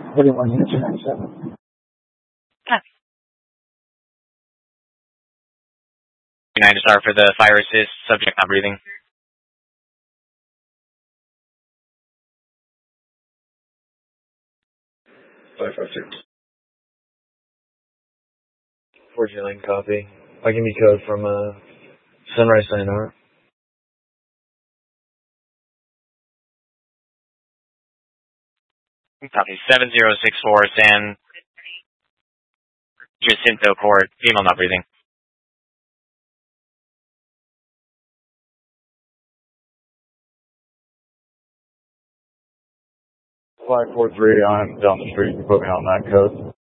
41-297. United Star for the fire assist, subject not breathing. 556. 14 lane copy. I give me code from Sunrise Sayonara. Copy 7064 San Jacinto Court, female not breathing. 543 on down the street. You put me on that code.